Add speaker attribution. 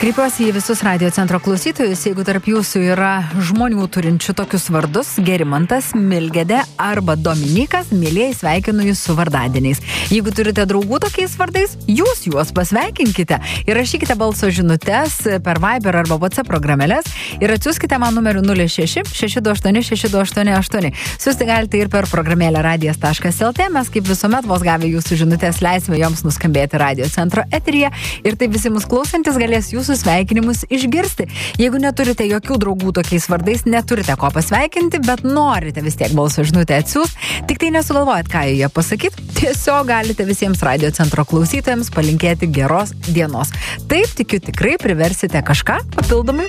Speaker 1: Kreipiuosi į visus Radio Centro klausytojus, jeigu tarp jūsų yra žmonių turinčių tokius vardus: Gerimantas, Milgedė arba Dominikas, mielieji, sveikinu jūs su vardadieniais. Jeigu turite draugų tokiais vardais, jūs juos pasveikinkite ir rašykite balso žinutes per Viber arba WhatsApp programėlės ir atsiųskite man numeriu 06 628 6288. Siųsti galite ir per programėlę radijas.lt. Mes kaip visuomet vos gavę jūsų žinutės leisime joms nuskambėti Radio Centro eteryje ir taip visi mus klausantis galės jūsų sveikinimus išgirsti. Jeigu neturite jokių draugų tokiais vardais, neturite ko pasveikinti, bet norite vis tiek balso žinutę atsiųsti, tik tai nesugalvojat, ką jie pasakyti, tiesiog galite visiems Radio Centro klausytojams palinkėti geros dienos. Taip, tikiu, tikrai priversite kažką papildomai